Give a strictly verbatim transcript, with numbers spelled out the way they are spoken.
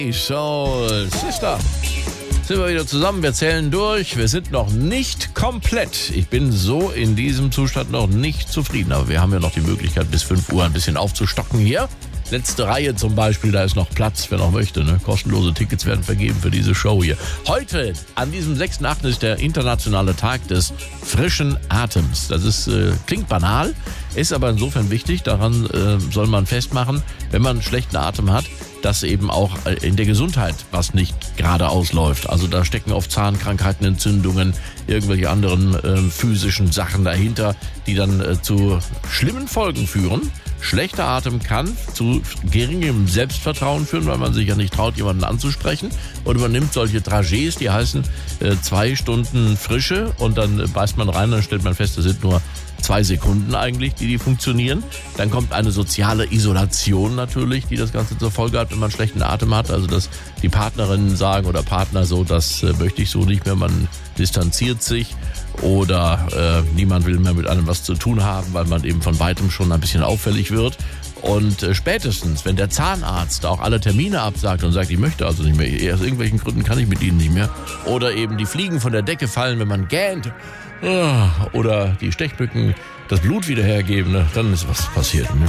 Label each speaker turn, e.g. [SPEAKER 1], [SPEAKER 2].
[SPEAKER 1] Soul Sister. Sind wir wieder zusammen, wir zählen durch, wir sind noch nicht komplett. Ich bin so in diesem Zustand noch nicht zufrieden, aber wir haben ja noch die Möglichkeit, bis fünf Uhr ein bisschen aufzustocken hier. Letzte Reihe zum Beispiel, da ist noch Platz, wer noch möchte. Ne? Kostenlose Tickets werden vergeben für diese Show hier. Heute, an diesem sechsten achten ist der internationale Tag des frischen Atems. Das ist, äh, klingt banal, ist aber insofern wichtig. Daran äh, soll man festmachen, wenn man einen schlechten Atem hat, dass eben auch in der Gesundheit was nicht gerade ausläuft. Also da stecken oft Zahnkrankheiten, Entzündungen, irgendwelche anderen äh, physischen Sachen dahinter, die dann äh, zu schlimmen Folgen führen. Schlechter Atem kann zu geringem Selbstvertrauen führen, weil man sich ja nicht traut, jemanden anzusprechen. Und man nimmt solche Trajets, die heißen äh, zwei Stunden Frische und dann äh, beißt man rein, dann stellt man fest, das sind nur zwei Sekunden eigentlich, die die funktionieren. Dann kommt eine soziale Isolation natürlich, die das Ganze zur Folge hat, wenn man schlechten Atem hat. Also dass die Partnerinnen sagen oder Partner so, das äh, möchte ich so nicht mehr, man distanziert sich. Oder äh, niemand will mehr mit einem was zu tun haben, weil man eben von weitem schon ein bisschen auffällig wird. Und äh, spätestens, wenn der Zahnarzt auch alle Termine absagt und sagt, ich möchte also nicht mehr, aus irgendwelchen Gründen kann ich mit Ihnen nicht mehr. Oder eben die Fliegen von der Decke fallen, wenn man gähnt. Oder die Stechmücken das Blut wieder hergeben, ne? Dann ist was passiert. Ne?